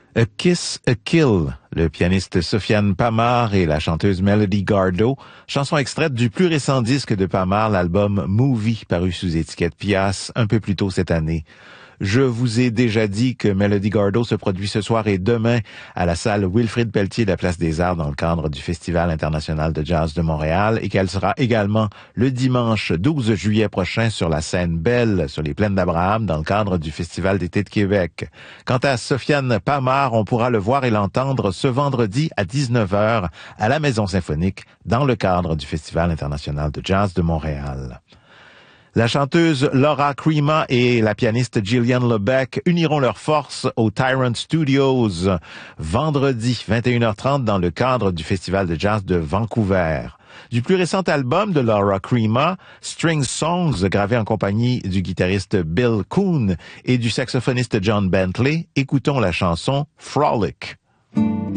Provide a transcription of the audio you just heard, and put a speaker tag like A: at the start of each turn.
A: A Kiss, a Kill, le pianiste Sofiane Pamart et la chanteuse Melody Gardot, chanson extraite du plus récent disque de Pamart, l'album Movie, paru sous étiquette Pias un peu plus tôt cette année. Je vous ai déjà dit que Melody Gardot se produit ce soir et demain à la salle Wilfrid Pelletier de la Place des Arts dans le cadre du Festival international de jazz de Montréal et qu'elle sera également le dimanche 12 juillet prochain sur la scène Belle sur les plaines d'Abraham dans le cadre du Festival d'été de Québec. Quant à Sofiane Pamart, on pourra le voir et l'entendre ce vendredi à 19h à la Maison Symphonique dans le cadre du Festival international de jazz de Montréal. La chanteuse Laura Crema et la pianiste Gillian Lebec uniront leurs forces au Tyrant Studios vendredi 21h30 dans le cadre du Festival de jazz de Vancouver. Du plus récent album de Laura Crema, String Songs, gravé en compagnie du guitariste Bill Coon et du saxophoniste John Bentley, écoutons la chanson Frolic.